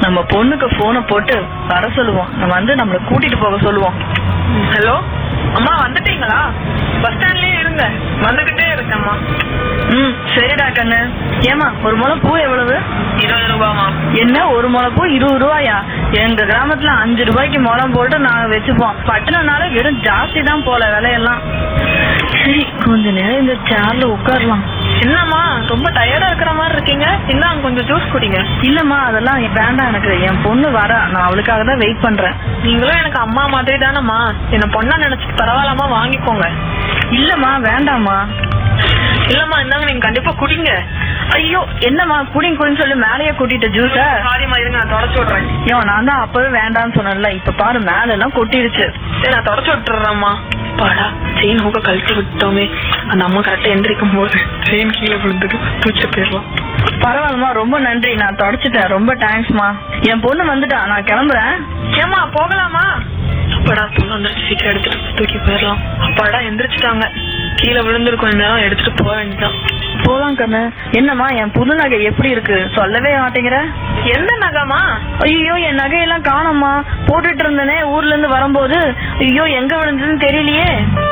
நம்ம பொண்ணுக்கு போனை போட்டு வர சொல்லுவோம். நம்ம வந்து நம்மள கூட்டிட்டு போக சொல்லுவோம். ஹலோ அம்மா, வந்துட்டீங்களா? பஸ் ஸ்டாண்ட்லயே இருங்க, வந்துகிட்டே இருக்கேம்மா. சரிடா கண்ணு. ஏமா ஒரு முளை பூ எவ்வளவு? 20 ரூபாமா? என்ன ஒரு முளை பூ 20 ரூபாயா? எங்க கிராமத்துல 5 ரூபாய்க்கு முளம் போட்டு நாங்க வச்சுப்போம். பட்டணம்னால வெறும் ஜாஸ்தி தான் போல விலையெல்லாம். சரி, கொஞ்ச நேரம் இந்த சேர்ல உட்காரலாம். என்னம்மா ரொம்ப டயர்டா இருக்கிற மாதிரி இருக்கீங்க? இன்னும் கொஞ்சம் ஜூஸ் குடிங்க. இல்லம்மா, அதெல்லாம் வேண்டாம். எனக்கு என் பொண்ணு வர, நான் அவளுக்காக தான் வெயிட் பண்றேன். நீங்களும் எனக்கு அம்மா மாதிரி தானம்மா, என்ன பொண்ணா நினைச்சிட்டு பரவாயில்லாமா வாங்கிக்கோங்க. இல்லம்மா, வேண்டாம்மா. இல்லம்மா, இந்தாங்க, நீங்க கண்டிப்பா குடிங்க. ஐயோ, என்னம்மா குடின்னு சொல்லி மேலேயே கூட்டிட்டு ஜூஸ? சாரிம்மா, இருங்க நான் தொடச்சு விடுறேன். ஐயோ, நான் தான் அப்பவே வேண்டாம்னு சொன்னேன்ல, இப்ப பாரு மேல எல்லாம் கொட்டிடுச்சு. சரி, நான் தொடச்சு விட்டுறேம்மா. பாடா, செயின் ஹூக்க கழட்டி விட்டோமே. அந்த அம்மா கரெக்டா எந்திரிக்கும் போது செயின் கீழே விழுந்துட்டு தூச்சு போயிடலாம். பரவாயில்லமா, ரொம்ப நன்றி. நான் தொடச்சிட்டேன். ரொம்ப தேங்க்ஸ்மா. என் பொண்ணு வந்துட்டா, நான் கிளம்புறேன். ஏமா போகலாமா? அப்பாடா, பொண்ணு வந்துருச்சு, சீக்கிரம் எடுத்துட்டு தூக்கி போயிடலாம். அப்பாடா எந்திரிச்சிட்டாங்க. கீழே விழுந்துருக்கும் நேரம், எடுத்துட்டு போக வேண்டியதான். போலாம் கண்ணு. என்னம்மா என் புது நகை எப்படி இருக்கு? சொல்லவே மாட்டேங்கிற. எந்த நகைமா? ஐயோ, என் நகையெல்லாம் காணோம்மா. போட்டுட்டு இருந்தனே ஊர்ல இருந்து வரும்போது. ஐயோ, எங்க விழுந்ததுன்னு தெரியலையே.